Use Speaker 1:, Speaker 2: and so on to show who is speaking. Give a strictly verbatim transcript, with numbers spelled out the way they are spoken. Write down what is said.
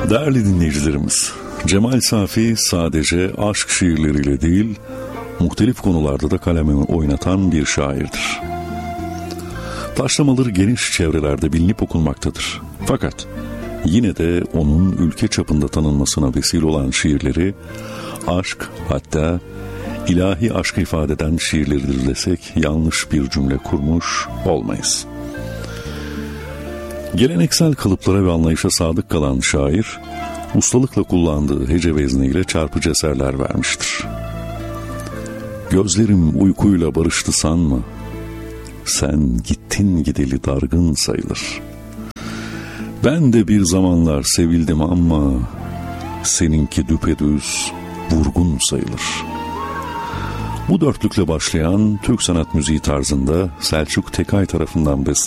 Speaker 1: Değerli dinleyicilerimiz, Cemal Safi sadece aşk şiirleriyle değil, muhtelif konularda da kalemini oynatan bir şairdir. Taşlamaları geniş çevrelerde bilinip okunmaktadır. Fakat yine de onun ülke çapında tanınmasına vesile olan şiirleri, aşk, hatta ilahi aşkı ifade eden şiirleridir desek yanlış bir cümle kurmuş olmayız. Geleneksel kalıplara ve anlayışa sadık kalan şair, ustalıkla kullandığı hece vezniyle çarpıcı eserler vermiştir. Gözlerim uykuyla barıştı sanma, sen gittin gideli dargın sayılır. Ben de bir zamanlar sevildim ama seninki düpedüz vurgun sayılır. Bu dörtlükle başlayan Türk sanat müziği tarzında Selçuk Tekay tarafından bestelendi.